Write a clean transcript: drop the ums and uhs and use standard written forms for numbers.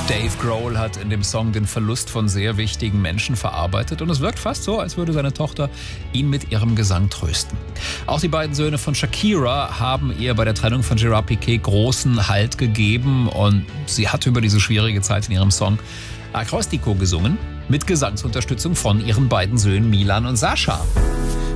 Dave Grohl hat in dem Song den Verlust von sehr wichtigen Menschen verarbeitet und es wirkt fast so, als würde seine Tochter ihn mit ihrem Gesang trösten. Auch die beiden Söhne von Shakira haben ihr bei der Trennung von Gerard Piqué großen Halt gegeben und sie hat über diese schwierige Zeit in ihrem Song Acróstico gesungen, mit Gesangsunterstützung von ihren beiden Söhnen Milan und Sascha.